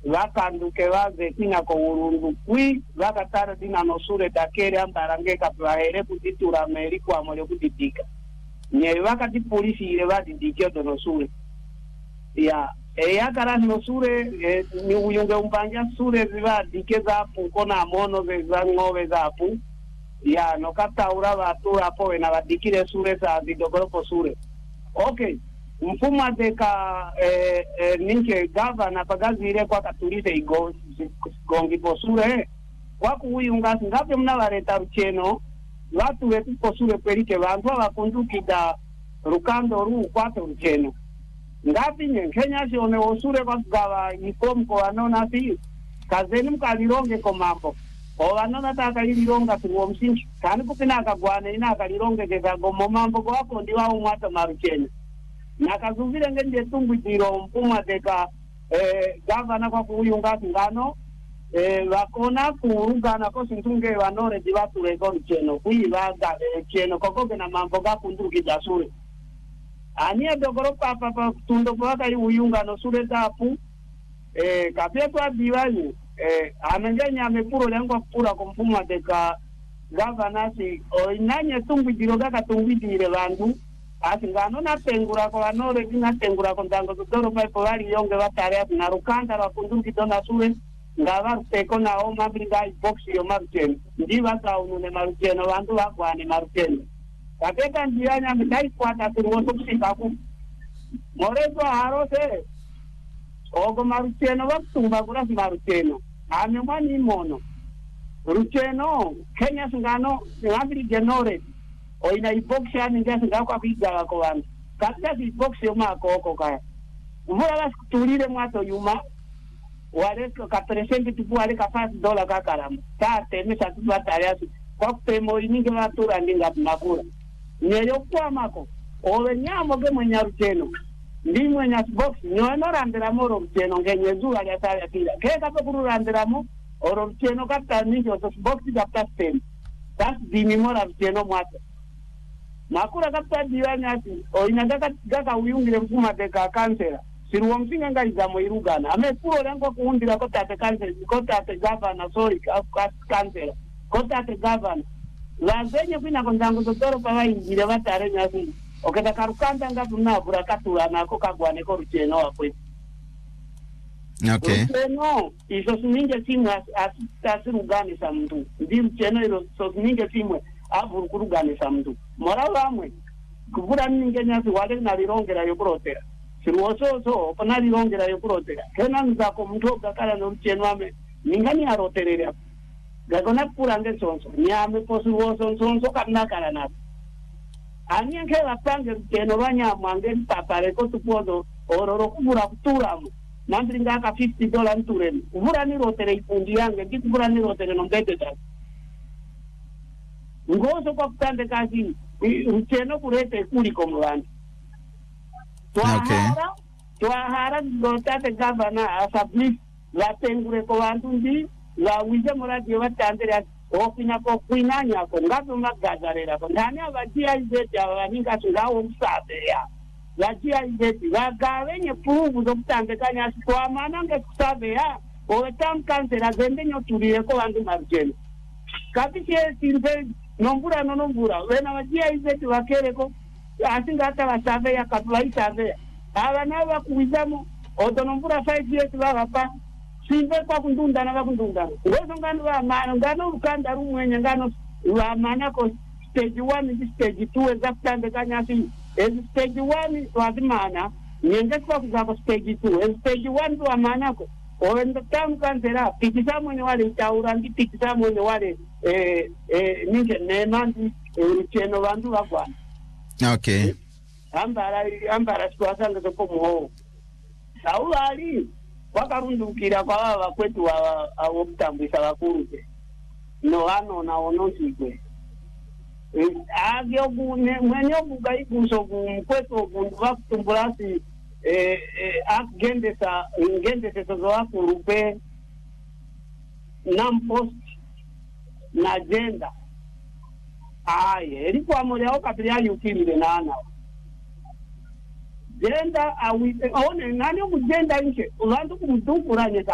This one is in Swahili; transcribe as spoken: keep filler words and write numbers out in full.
vakanduke vaze tina kourundu kwi vakatara tina nosure takere ambarangeka plahere kutitura meri kwa mole kutitika nye vakati polisi ile vadidike donosure ya e yakara nosure e, ni uyunge umbanja sure zivadike zapu kona mono za ngove zapu ya nokataura vatu hapo na vadikire sure za vidogoropo sure okay mfumo deka eh, eh, ninke gavana pagazire kwa katulise igo gongi posure kwa kuuyunga ngape mna vareta rucheno watu wetu posure perike vantu vakundukida rukando ru kwatu rucheno ngapi nye Kenya sione osure kwa gava ikom kwa anona si kazeni mkalironge kwa mambo kwa anona taka ilironga tuwa msinchi kani kupina akagwane ina akalironge keza gomo mambo kwa wako ndiwa umwata marucheno na kazuvile ngende tungu jiro mpuma deka eh, gavana kwa kuuyunga ngano eh, wakona kuurugana ko sintunge wanore divatu rekodi cheno kuivaga eh, cheno kokoge na mambo ga kunduki jasure ania dogoro papa pa tundo kwa kai uyunga no sure tapu eh, kapetwa diwani eh, amengenya amepuro lengo kupura kumpuma deka gavana si oinanye tungu jiro ga katungu jire vandu asingano na tengura kwa nore kina tengura kondango doro pa polari yonge batare na rukanda la kunduki dona sure ngava teko na o mabringa box yo marchen ndiva ka unune marchen vandu vakwane marchen kapeta ndianya mdai kwata kuroso kusikaku moreto harose ogo marchen vatumba kura marchen ame mani mono rucheno Kenya singano ngabiri genore oina ibox ya ninga singa kwa biga ko vandu katika ibox yo makoko kaya mvura la tulire mwato yuma wale ka presente tipu wale ka five dollars ka karamu ta teme sa tuwa tariasi kwa pemo ininge watura ndinga makura nyeyo kwa mako owe nyamo ge mwenya ruteno ndi mwenya box nyono randera moro ruteno ngenye zuwa ya tari kila keka pe kuru randera mo oro ruteno kapta ninge so box kapta ten tas dimi mora ruteno mwato makura kapta diwani ati oina gaka gaka uyungire mfuma deka kansera siruwa msinga nga izamo irugana ame puro lengo kuundira kota ate kansera kota ate governor sorry kansera kota ate governor lazenye kwina kondango dotoro pawa injire batare nyasi okeda karukanda nga tuna bura katura nako kagwane ko rucheno wakwe okay rucheno iso sininge simu asirugane sa mtu ndi rucheno ilo so sininge simu avuru kurugane sa mtu mora vamwe kubura ninge nyasi wale na lirongera yokurotera siruoso so pana lirongera yokurotera kena nzako mtu gakala no rucheno ame ningani aroterera gagona purange sonso nyame posuoso sonso kanakala na ani nke bapange rucheno banya mwange papare ko tupodo ororo kubura kuturamu nandringa ka fifty dollars ntureni kubura ni rotere ipundi yange ndikubura ni rotere no mbedeta ngozo kwa kutande kazi rucheno kurete kuli komwandi twahara twahara dotate gavana asabli la tengure ko bantu ndi la wije moradi watandera okina ko kwinanya ko ngazo magazarera ko ndani abadia izeti abaninga ngawo msabe ya ladia izeti vagavenye pugu zokutandekanya kwa maana ngekusabe ya otam kansera zende nyoturire ko bantu marjeni kapike tinze nombura no nombura wena badia izeti bakereko asinga hata basabe ya katulaisave abana bakuizamo odonombura five years baba simbe kwa kundunda na kundunda ngozo ngano wa maana ngano ukanda rumwenye ngano wa maana ko stage one ndi stage two ezakutande kanyasi ezi stage one wazimana nyenge kwa kuzako stage two ezi stage one wa maana ko oenda tamu kansera pikisa mwenye wale itaura ndi pikisa mwenye wale eh eh ninge nemandi ucheno bantu bakwana okay ambara ambara twasanga ko muho saulali wakarundukira kwa baba kwetu wa obutambisa bakuruke no ano na onosikwe agyo gune mwenyo bugai kuso kumkweto bundu bakutumbulasi eh agende sa ngende sezo wakurupe nampost na agenda aye ilikuwa moja okapia yukiri nana genda awite one nani mugenda nje ubantu kumdukura nyeka